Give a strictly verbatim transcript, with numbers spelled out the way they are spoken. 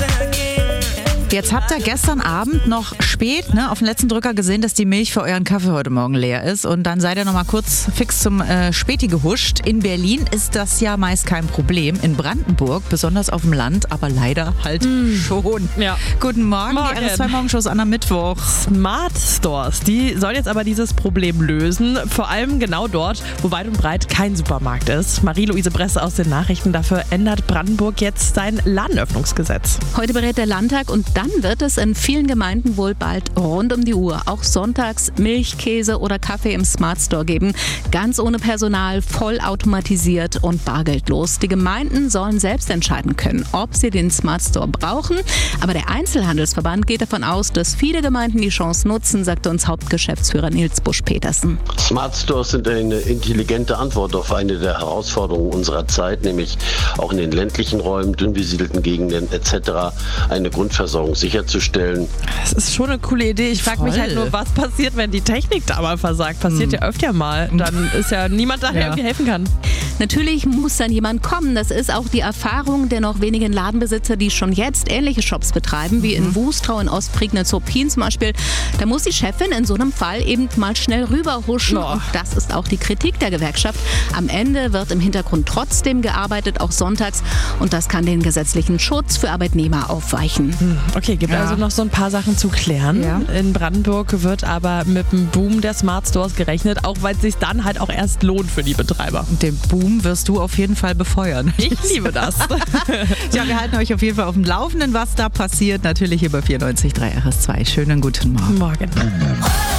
Jetzt habt ihr gestern Abend noch spät ne, auf den letzten Drücker gesehen, dass die Milch für euren Kaffee heute Morgen leer ist. Und dann seid ihr noch mal kurz fix zum äh, Späti gehuscht. In Berlin ist das ja meist kein Problem. In Brandenburg, besonders auf dem Land, aber leider halt mm. schon. Ja. Guten Morgen, Morgen. die R S zwei Morgenshows an am Mittwoch. Smart Stores, die sollen jetzt aber dieses Problem lösen. Vor allem genau dort, wo weit und breit kein Supermarkt ist. Marie-Louise Bresse aus den Nachrichten. Dafür ändert Brandenburg jetzt sein Ladenöffnungsgesetz. Heute berät der Landtag und dann wird es in vielen Gemeinden wohl bald rund um die Uhr auch sonntags Milch, Käse oder Kaffee im Smart Store geben. Ganz ohne Personal, vollautomatisiert und bargeldlos. Die Gemeinden sollen selbst entscheiden können, ob sie den Smart Store brauchen. Aber der Einzelhandelsverband geht davon aus, dass viele Gemeinden die Chance nutzen, sagte uns Hauptgeschäftsführer Nils Busch-Petersen. Smart Stores sind eine intelligente Antwort auf eine der Herausforderungen unserer Zeit, nämlich auch in den ländlichen Räumen, dünn besiedelten Gegenden et cetera eine Grundversorgung sicherzustellen. Das ist schon eine coole Idee. Ich frage mich halt nur, was passiert, wenn die Technik da mal versagt. Passiert hm. ja öfter mal. Dann ist ja niemand da, der ja. irgendwie helfen kann. Natürlich muss dann jemand kommen. Das ist auch die Erfahrung der noch wenigen Ladenbesitzer, die schon jetzt ähnliche Shops betreiben, wie in Wustrau, in Ostprignitz-Ruppin zum Beispiel. Da muss die Chefin in so einem Fall eben mal schnell rüberhuschen. Oh. Und das ist auch die Kritik der Gewerkschaft. Am Ende wird im Hintergrund trotzdem gearbeitet, auch sonntags. Und das kann den gesetzlichen Schutz für Arbeitnehmer aufweichen. Okay, gibt ja. also noch so ein paar Sachen zu klären. Ja. In Brandenburg wird aber mit dem Boom der Smart Stores gerechnet, auch weil es sich dann halt auch erst lohnt für die Betreiber. Den Boom wirst du auf jeden Fall befeuern. Ich liebe das. Ja, wir halten euch auf jeden Fall auf dem Laufenden, was da passiert. Natürlich hier bei vierundneunzig Komma drei R S zwei. Schönen guten Morgen. Morgen.